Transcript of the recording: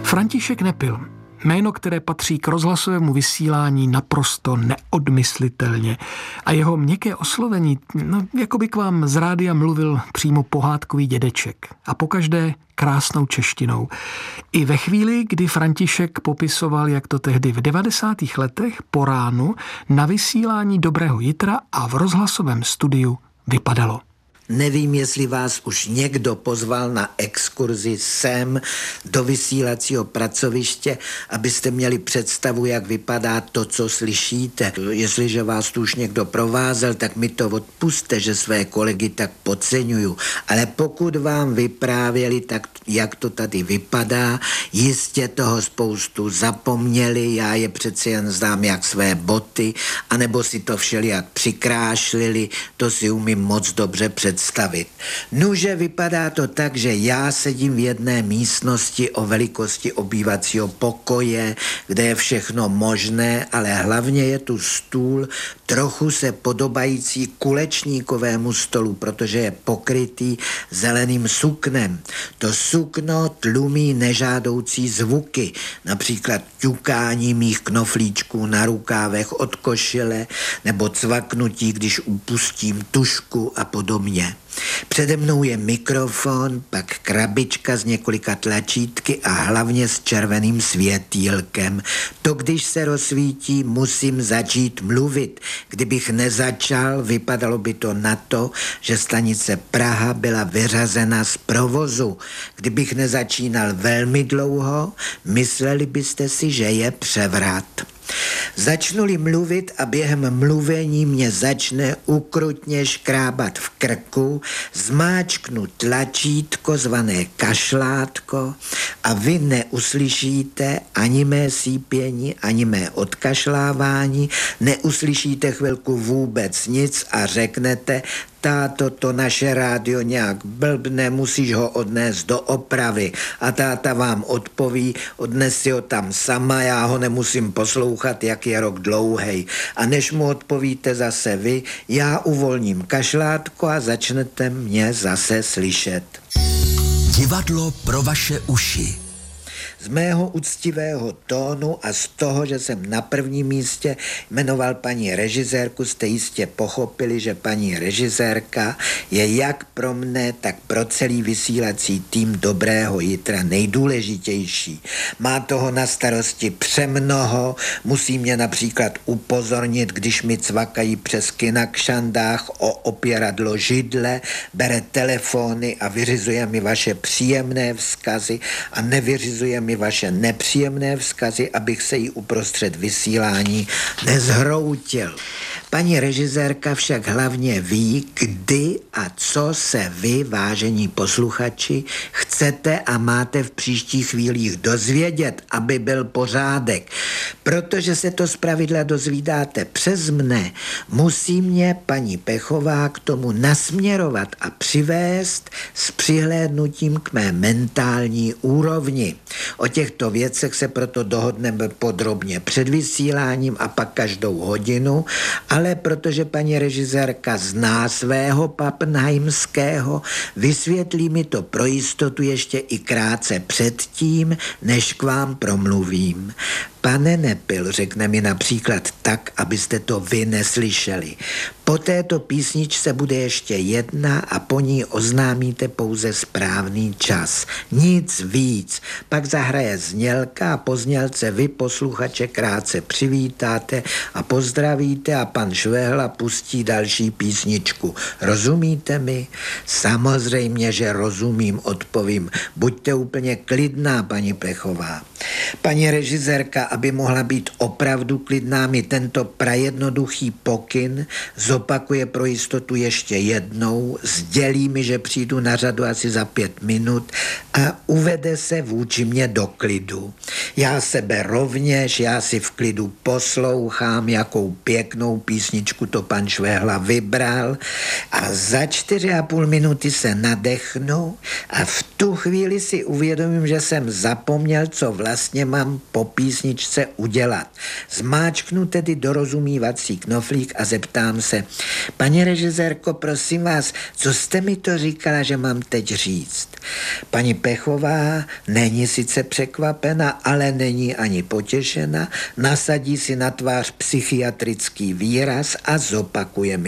František Nepil. Jméno, které patří k rozhlasovému vysílání naprosto neodmyslitelně. A jeho měkké oslovení, jako by k vám z rádia mluvil přímo pohádkový dědeček. A pokaždé krásnou češtinou. I ve chvíli, kdy František popisoval, jak to tehdy v 90. letech po ránu na vysílání Dobrého jitra a v rozhlasovém studiu vypadalo. Nevím, jestli vás už někdo pozval na exkurzi sem do vysílacího pracoviště, abyste měli představu, jak vypadá to, co slyšíte. Jestliže vás tu už někdo provázel, tak mi to odpuste, že své kolegy tak podceňuju. Ale pokud vám vyprávěli, tak jak to tady vypadá, jistě toho spoustu zapomněli, já je přece jen znám jak své boty, anebo si to všelijak přikrášlili, to si umím moc dobře představit. Nuže vypadá to tak, že já sedím v jedné místnosti o velikosti obývacího pokoje, kde je všechno možné, ale hlavně je tu stůl trochu se podobající kulečníkovému stolu, protože je pokrytý zeleným suknem. To sukno tlumí nežádoucí zvuky, například ťukání mých knoflíčků na rukávech od košile nebo cvaknutí, když upustím tužku a podobně. Přede mnou je mikrofon, pak krabička s několika tlačítky a hlavně s červeným světýlkem. To, když se rozsvítí, musím začít mluvit. Kdybych nezačal, vypadalo by to na to, že stanice Praha byla vyřazena z provozu. Kdybych nezačínal velmi dlouho, mysleli byste si, že je převrat. Začnu-li mluvit a během mluvení mě začne ukrutně škrábat v krku, zmáčknu tlačítko zvané kašlátko a vy neuslyšíte ani mé sípění, ani mé odkašlávání, neuslyšíte chvilku vůbec nic a řeknete: táto, to naše rádio nějak blbne, musíš ho odnést do opravy. A táta vám odpoví: odnes si ho tam sama, já ho nemusím poslouchat, jak je rok dlouhej. A než mu odpovíte zase vy, já uvolním kašlátko a začnete mě zase slyšet. Divadlo pro vaše uši. Z mého úctivého tónu a z toho, že jsem na prvním místě jmenoval paní režisérku, jste jistě pochopili, že paní režisérka je jak pro mne, tak pro celý vysílací tým Dobrého jitra nejdůležitější. Má toho na starosti přemnoho, musí mě například upozornit, když mi cvakají přes kina k šandách o opěradlo židle, bere telefony a vyřizuje mi vaše příjemné vzkazy a nevyřizuje mi vaše nepříjemné vzkazy, abych se jí uprostřed vysílání nezhroutil. Paní režisérka však hlavně ví, kdy a co se vy, vážení posluchači, chcete a máte v příštích chvílích dozvědět, aby byl pořádek. Protože se to zpravidla dozvídáte přes mne, musí mě paní Pechová k tomu nasměrovat a přivést s přihlédnutím k mé mentální úrovni. O těchto věcech se proto dohodneme podrobně před vysíláním a pak každou hodinu, ale protože paní režisérka zná svého Pappenheimského, vysvětlí mi to pro jistotu ještě i krátce předtím, než k vám promluvím. Pane Nepil, řekne mi například tak, abyste to vy neslyšeli. Po této písničce bude ještě jedna a po ní oznámíte pouze správný čas. Nic víc. Pak zahraje znělka a po znělce vy, posluchače, krátce přivítáte a pozdravíte a pan Švehla pustí další písničku. Rozumíte mi? Samozřejmě, že rozumím, odpovím. Buďte úplně klidná, paní Pechová. Paní režisérka, aby mohla být opravdu klidná, mi tento prajednoduchý pokyn zopakuje pro jistotu ještě jednou, sdělí mi, že přijdu na řadu asi za 5 minut a uvede se vůči mě do klidu. Já sebe rovněž, já si v klidu poslouchám, jakou pěknou písničku to pan Švehla vybral a za 4,5 minuty se nadechnu a v tu chvíli si uvědomím, že jsem zapomněl, co vlastně vlastně mám po písničce udělat. Zmáčknu tedy dorozumívací knoflík a zeptám se, paní režisérko, prosím vás, co jste mi to říkala, že mám teď říct? Paní Pechová není sice překvapena, ale není ani potěšena, nasadí si na tvář psychiatrický výraz a zopakuje mi.